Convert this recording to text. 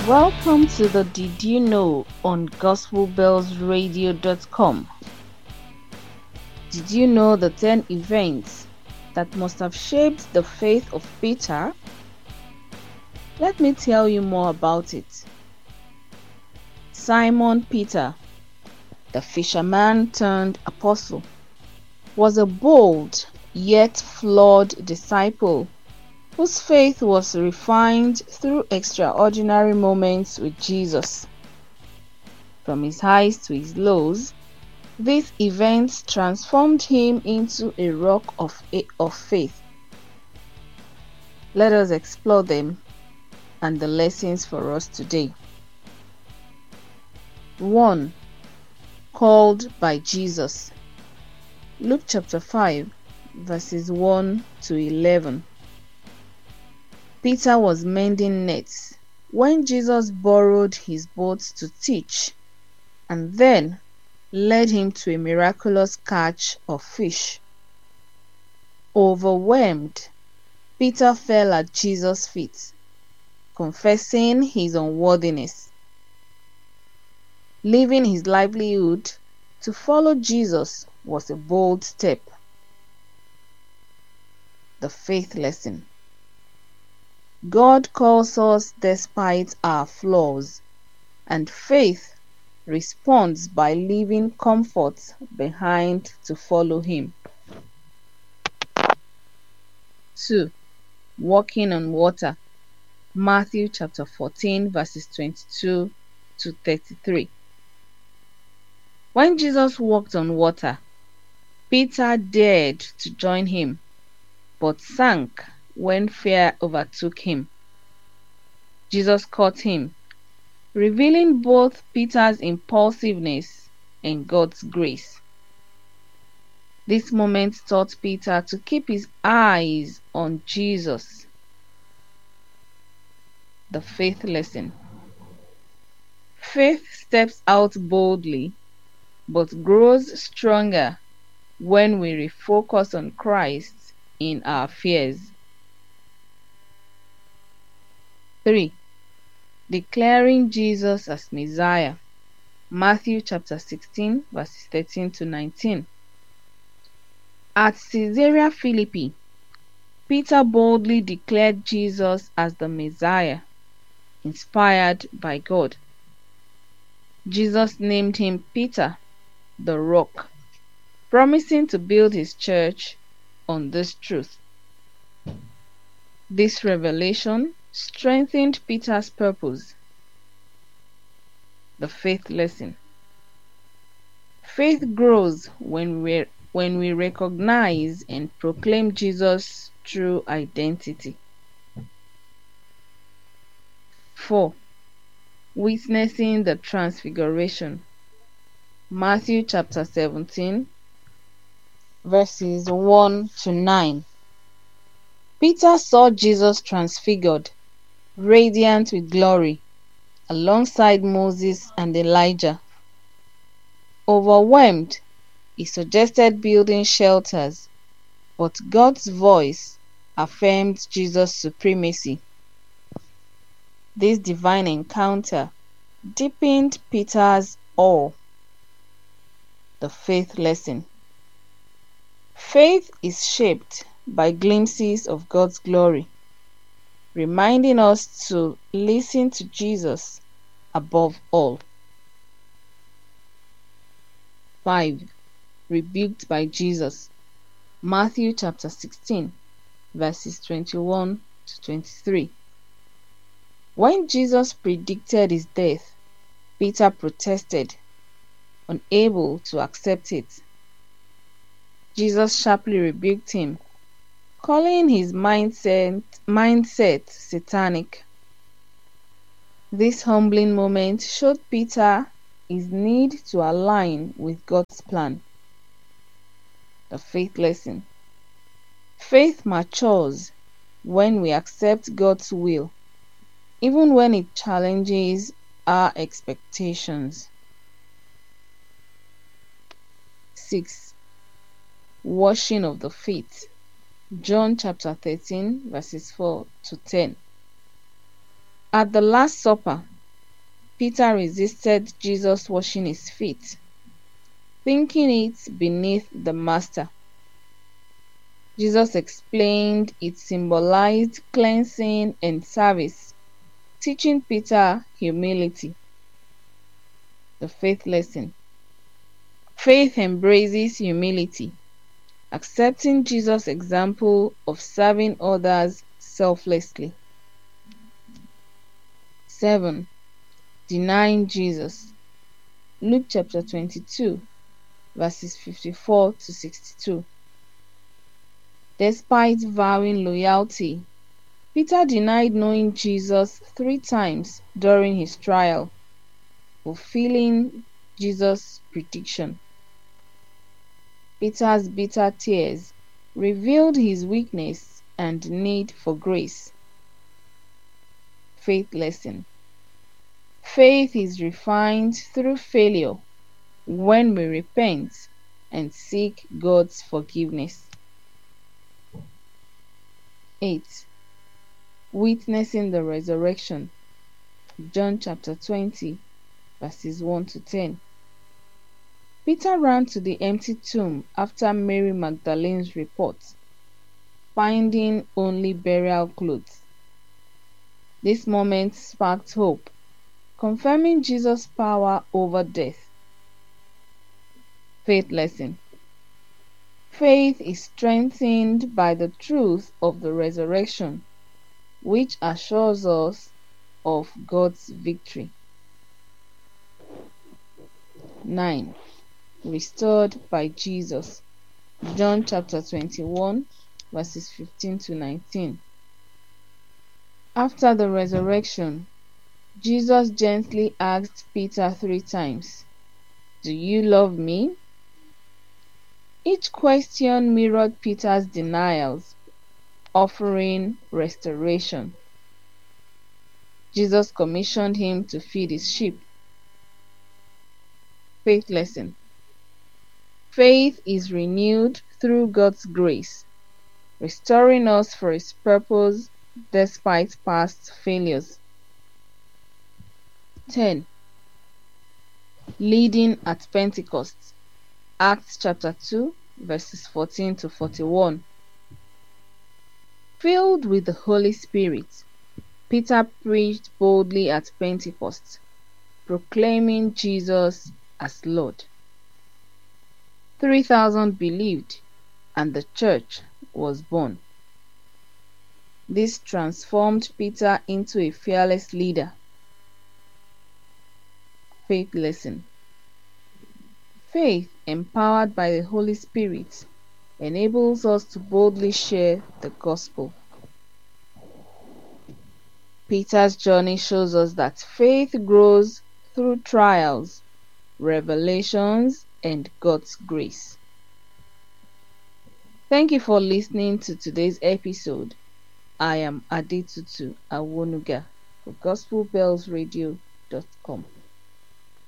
Welcome to the Did You Know on GospelBellsRadio.com. Did you know the 10 events that must have shaped the faith of Peter? Let me tell you more about it. Simon Peter, the fisherman turned apostle, was a bold yet flawed disciple whose faith was refined through extraordinary moments with Jesus. From his highs to his lows, these events transformed him into a rock of faith. Let us explore them and the lessons for us today. 1. Called by Jesus. Luke chapter 5, verses 1 to 11. Peter was mending nets when Jesus borrowed his boat to teach, and then led him to a miraculous catch of fish. Overwhelmed, Peter fell at Jesus' feet, confessing his unworthiness. Leaving his livelihood to follow Jesus was a bold step. The faith lesson. God calls us despite our flaws, and faith responds by leaving comfort behind to follow him. 2. Walking on water. Matthew chapter 14, verses 22 to 33. When Jesus walked on water, Peter dared to join him, but sank when fear overtook him. Jesus caught him, revealing both Peter's impulsiveness and God's grace. This moment taught Peter to keep his eyes on Jesus. The faith lesson. Faith steps out boldly, but grows stronger when we refocus on Christ in our fears. 3. Declaring Jesus as Messiah. Matthew chapter 16, verses 13 to 19. At Caesarea Philippi, Peter boldly declared Jesus as the Messiah, inspired by God. Jesus named him Peter, the Rock, promising to build his church on this truth. This revelation strengthened Peter's purpose. The faith lesson. Faith grows when we recognize and proclaim Jesus' true identity. 4. Witnessing the Transfiguration. Matthew chapter 17, verses 1 to 9. Peter saw Jesus transfigured, radiant with glory, alongside Moses and Elijah. Overwhelmed, he suggested building shelters, but God's voice affirmed Jesus' supremacy. This divine encounter deepened Peter's awe. The faith lesson. Faith is shaped by glimpses of God's glory, reminding us to listen to Jesus above all. 5. Rebuked by Jesus. Matthew chapter 16, verses 21 to 23. When Jesus predicted his death, Peter protested, unable to accept it. Jesus sharply rebuked him, calling his mindset satanic. This humbling moment showed Peter his need to align with God's plan. The faith lesson. Faith matures when we accept God's will, even when it challenges our expectations. 6. Washing of the feet. John chapter 13, verses 4 to 10. At the Last Supper, Peter resisted Jesus washing his feet, thinking it beneath the master. Jesus explained it symbolized cleansing and service, teaching Peter humility. The faith lesson. Faith embraces humility, accepting Jesus' example of serving others selflessly. 7. Denying Jesus. Luke chapter 22, verses 54 to 62. Despite vowing loyalty, Peter denied knowing Jesus 3 times during his trial, fulfilling Jesus' prediction. Peter's bitter tears revealed his weakness and need for grace. Faith lesson. Faith is refined through failure when we repent and seek God's forgiveness. 8. Witnessing the resurrection. John chapter 20, verses 1 to 10. Peter ran to the empty tomb after Mary Magdalene's report, finding only burial clothes. This moment sparked hope, confirming Jesus' power over death. Faith lesson. Faith is strengthened by the truth of the resurrection, which assures us of God's victory. 9. Restored by Jesus. John chapter 21, verses 15 to 19. After the resurrection, Jesus gently asked Peter 3 times, "Do you love me?" Each question mirrored Peter's denials, offering restoration. Jesus commissioned him to feed his sheep. Faith lesson. Faith is renewed through God's grace, restoring us for His purpose despite past failures. 10. Leading at Pentecost. Acts chapter 2, verses 14 to 41. Filled with the Holy Spirit, Peter preached boldly at Pentecost, proclaiming Jesus as Lord. 3,000 believed, and the church was born. This transformed Peter into a fearless leader. Faith lesson. Faith, empowered by the Holy Spirit, enables us to boldly share the gospel. Peter's journey shows us that faith grows through trials, revelations, and God's grace. Thank you for listening to today's episode. I am Adetutu Awonuga for GospelBellsRadio.com.